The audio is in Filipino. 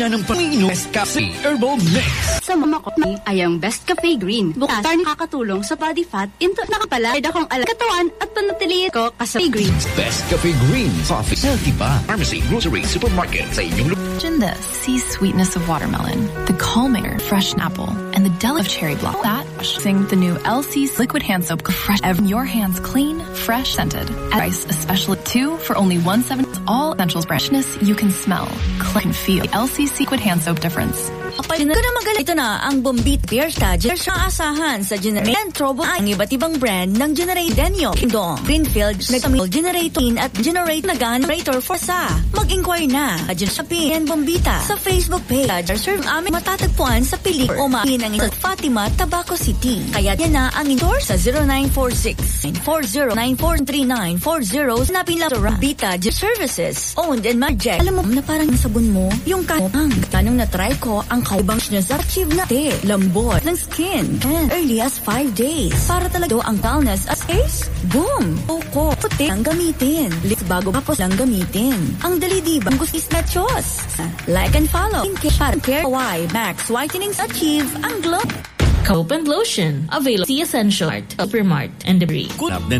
Hina ng pamino Nescafe Herbal Mix. Sa mama ko ay ang Best Cafe Green. Bukas, nakakatulong sa body fat into nakapalad akong katawan at panatilihin ko kasapay green. Best Cafe Green. Coffee. Healthy pa. Pharmacy, grocery, supermarket. Sa inyong the sea sweetness of watermelon, the calming fresh apple, and the delicate cherry blossom. That sing the new LC's liquid hand soap, fresh your hands clean, fresh, scented. At price especially 2 for only $1.7. All essentials freshness you can smell, clean, feel. LC's liquid hand soap difference. Ito na ang Bombita Piersta. Siya asahan sa Generate Trobo ang iba't ibang brand ng Generate Denyo, Kingdom, Greenfield, Nagtamil, Generator at Generate na generator for sa. Mag-inquire na at Shopee and Bombita sa Facebook page. Serve aming matatagpuan sa Pili o makin ng Fatima, Tabaco City. Kaya yan na ang in-store sa 0946-40943940. Sinapin lang sa Bombita Services. Owned and managed. Alam mo na parang sabon mo, yung kanong tanong na try ko ang kaibang niya sa achieve na lambot ng skin and early as 5 days. Para talaga ang wellness as face, boom! Oko, puti ang gamitin. Lips bago tapos lang gamitin. Ang dali diba? Ang gustis na Diyos. Like and follow. Care Y Max Whitening achieve ang glow. Cope and Lotion. Available. See Essential Art, Supermart, and Debris. Kunap na